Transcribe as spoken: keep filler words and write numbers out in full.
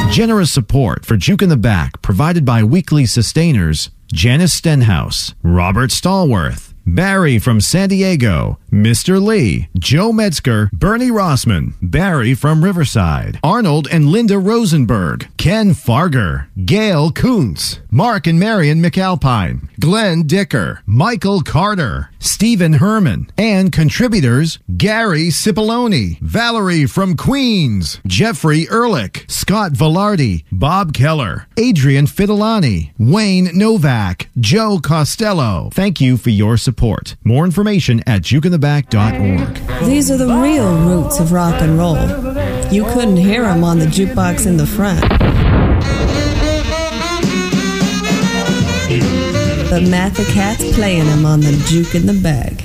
Generous support for Juke in the Back provided by weekly sustainers Janice Stenhouse, Robert Stallworth, Barry from San Diego, Mister Lee, Joe Metzger, Bernie Rossman, Barry from Riverside, Arnold and Linda Rosenberg, Ken Farger, Gail Kuntz, Mark and Marion McAlpine, Glenn Dicker, Michael Carter, Stephen Herman, and contributors Gary Cipollone, Valerie from Queens, Jeffrey Ehrlich, Scott Velarde, Bob Keller, Adrian Fidelani, Wayne Novak, Joe Costello. Thank you for your support. More information at juke in the back dot org. These are the real roots of rock and roll. You couldn't hear them on the jukebox in the front. But Matt the Cat's playing them on the Juke in the Bag.